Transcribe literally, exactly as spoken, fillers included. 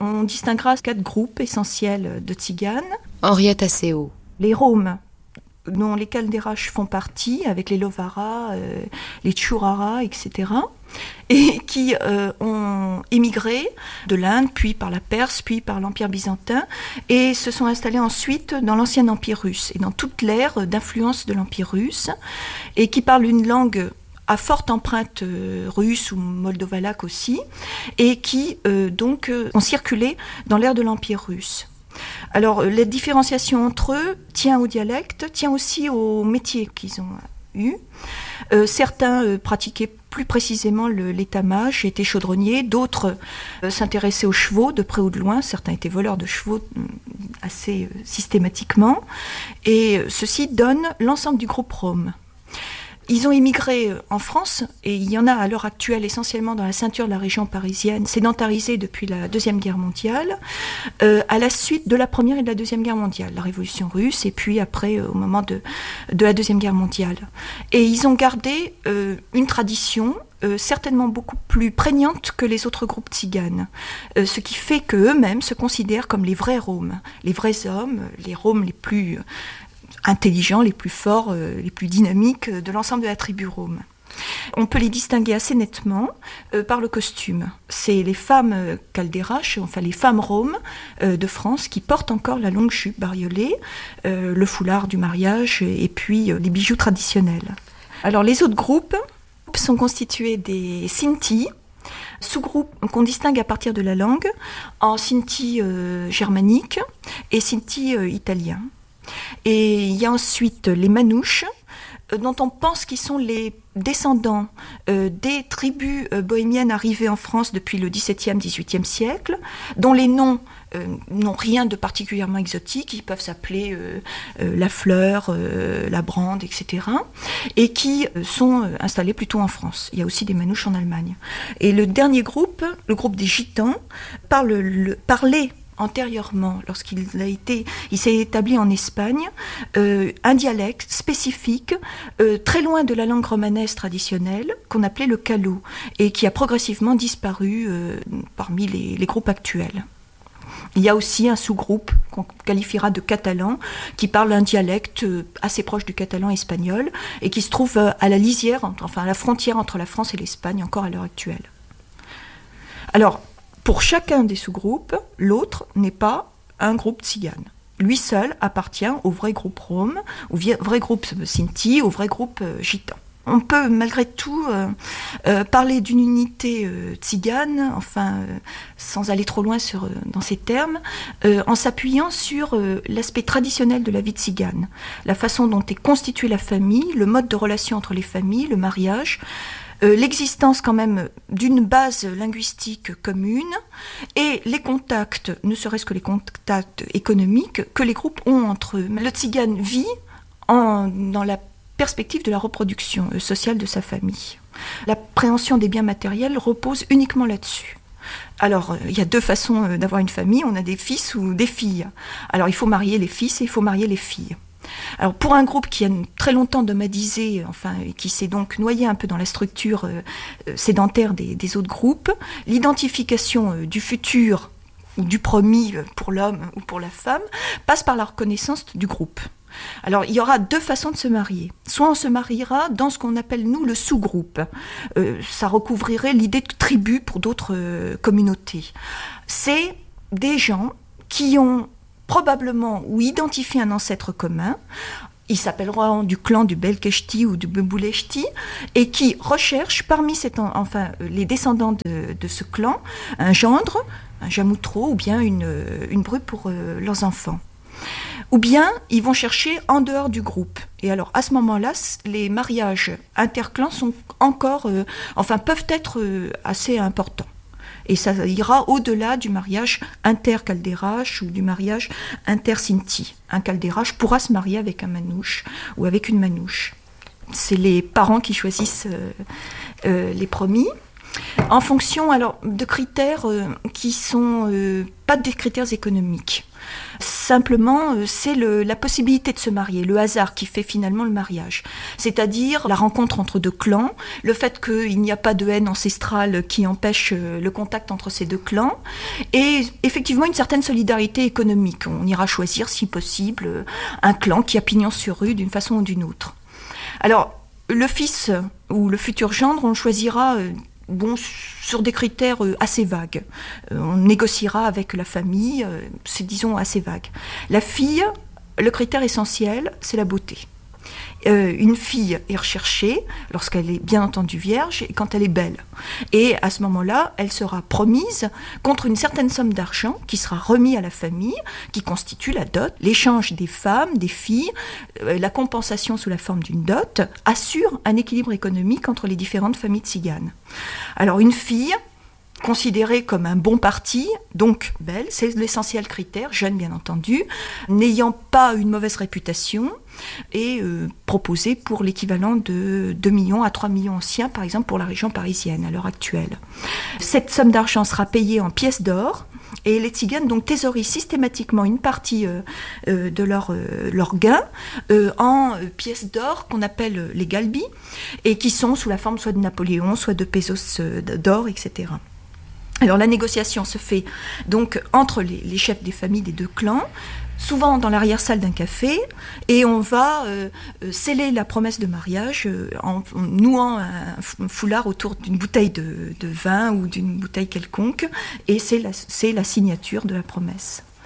on distinguera quatre groupes essentiels de tziganes. Henriette Asseo. Les Roms, dont les Calderaches font partie, avec les Lovaras, euh, les Tchouraras, et cetera, et qui euh, ont émigré de l'Inde, puis par la Perse, puis par l'Empire byzantin, et se sont installés ensuite dans l'ancien Empire russe, et dans toute l'ère d'influence de l'Empire russe, et qui parlent une langue à forte empreinte euh, russe ou moldovalaque aussi, et qui euh, donc euh, ont circulé dans l'ère de l'Empire russe. Alors, la différenciation entre eux tient au dialecte, tient aussi au métier qu'ils ont eu. Euh, certains euh, pratiquaient plus précisément le, l'étamage, étaient chaudronniers, d'autres euh, s'intéressaient aux chevaux de près ou de loin, certains étaient voleurs de chevaux euh, assez euh, systématiquement, et euh, ceci donne l'ensemble du groupe Rom. Ils ont immigré en France, et il y en a à l'heure actuelle essentiellement dans la ceinture de la région parisienne, sédentarisée depuis la Deuxième Guerre mondiale, euh, à la suite de la Première et de la Deuxième Guerre mondiale, la Révolution russe, et puis après euh, au moment de, de la Deuxième Guerre mondiale. Et ils ont gardé euh, une tradition euh, certainement beaucoup plus prégnante que les autres groupes tziganes, euh, ce qui fait qu'eux-mêmes se considèrent comme les vrais Roms, les vrais hommes, les Roms les plus intelligents, les plus forts, euh, les plus dynamiques de l'ensemble de la tribu Rome. On peut les distinguer assez nettement euh, par le costume. C'est les femmes euh, Calderaches, enfin les femmes roms euh, de France qui portent encore la longue jupe bariolée, euh, le foulard du mariage et puis euh, les bijoux traditionnels. Alors les autres groupes sont constitués des Sinti, sous-groupes qu'on distingue à partir de la langue en Sinti euh, germanique et Sinti euh, italien. Et il y a ensuite les Manouches, euh, dont on pense qu'ils sont les descendants euh, des tribus euh, bohémiennes arrivées en France depuis le dix-septième dix-huitième siècle, dont les noms euh, n'ont rien de particulièrement exotique, ils peuvent s'appeler euh, euh, la Fleur, euh, la Brande, et cetera, et qui euh, sont euh, installés plutôt en France. Il y a aussi des Manouches en Allemagne. Et le dernier groupe, le groupe des Gitans, parle le, parlait antérieurement, lorsqu'il a été, il s'est établi en Espagne, euh, un dialecte spécifique, euh, très loin de la langue romanesque traditionnelle, qu'on appelait le calou, et qui a progressivement disparu euh, parmi les, les groupes actuels. Il y a aussi un sous-groupe qu'on qualifiera de catalan, qui parle un dialecte assez proche du catalan espagnol, et qui se trouve à la lisière, enfin à la frontière entre la France et l'Espagne, encore à l'heure actuelle. Alors, pour chacun des sous-groupes, l'autre n'est pas un groupe tzigane. Lui seul appartient au vrai groupe Rom, au vrai groupe Sinti, au vrai groupe euh, gitan. On peut malgré tout euh, euh, parler d'une unité euh, tzigane, enfin, euh, sans aller trop loin sur, euh, dans ces termes, euh, en s'appuyant sur euh, l'aspect traditionnel de la vie tzigane, la façon dont est constituée la famille, le mode de relation entre les familles, le mariage, Euh, l'existence quand même d'une base linguistique commune et les contacts, ne serait-ce que les contacts économiques que les groupes ont entre eux. Le tzigane vit en, dans la perspective de la reproduction euh, sociale de sa famille. L'appréhension des biens matériels repose uniquement là-dessus. Alors, il euh, y a deux façons euh, d'avoir une famille, on a des fils ou des filles. Alors, il faut marier les fils et il faut marier les filles. Alors pour un groupe qui a très longtemps nomadisé, enfin qui s'est donc noyé un peu dans la structure euh, sédentaire des, des autres groupes, l'identification euh, du futur ou du promis pour l'homme ou pour la femme passe par la reconnaissance du groupe. Alors il y aura deux façons de se marier. Soit on se mariera dans ce qu'on appelle nous le sous-groupe. Euh, ça recouvrirait l'idée de tribu pour d'autres euh, communautés. C'est des gens qui ont probablement ou identifier un ancêtre commun, ils s'appelleront du clan du Belkeshti ou du Bebouleshti, et qui recherchent parmi cet, enfin, les descendants de, de ce clan un gendre, un jamoutro ou bien une, une bru pour euh, leurs enfants. Ou bien ils vont chercher en dehors du groupe. Et alors à ce moment-là, les mariages interclans sont encore, euh, enfin peuvent être euh, assez importants. Et ça ira au-delà du mariage inter-Calderache ou du mariage inter-Sinti. Un Calderache pourra se marier avec un Manouche ou avec une Manouche. C'est les parents qui choisissent euh, euh, les promis. En fonction alors, de critères euh, qui sont euh, pas des critères économiques. Simplement, euh, c'est le, la possibilité de se marier, le hasard qui fait finalement le mariage. C'est-à-dire la rencontre entre deux clans, le fait qu'il n'y a pas de haine ancestrale qui empêche euh, le contact entre ces deux clans, et effectivement une certaine solidarité économique. On ira choisir, si possible, un clan qui a pignon sur rue d'une façon ou d'une autre. Alors, le fils ou le futur gendre, on le choisira euh, bon, sur des critères euh, assez vagues. Euh, on négociera avec la famille, euh, c'est disons assez vague. La fille, le critère essentiel, c'est la beauté. Euh, une fille est recherchée lorsqu'elle est bien entendu vierge et quand elle est belle. Et à ce moment-là, elle sera promise contre une certaine somme d'argent qui sera remis à la famille, qui constitue la dot. L'échange des femmes, des filles, euh, la compensation sous la forme d'une dot assure un équilibre économique entre les différentes familles tziganes. Alors une fille considérée comme un bon parti, donc belle, c'est l'essentiel critère, jeune bien entendu, n'ayant pas une mauvaise réputation, et euh, proposée pour l'équivalent de deux millions à trois millions anciens, par exemple pour la région parisienne à l'heure actuelle. Cette somme d'argent sera payée en pièces d'or, et les tziganes donc thésaurisent systématiquement une partie euh, euh, de leur, euh, leur gain euh, en euh, pièces d'or qu'on appelle les galbis, et qui sont sous la forme soit de Napoléon, soit de pesos euh, d'or, et cetera. Alors la négociation se fait donc entre les, les chefs des familles des deux clans, souvent dans l'arrière-salle d'un café, et on va euh, sceller la promesse de mariage euh, en, en nouant un foulard autour d'une bouteille de, de vin ou d'une bouteille quelconque, et c'est la, c'est la signature de la promesse.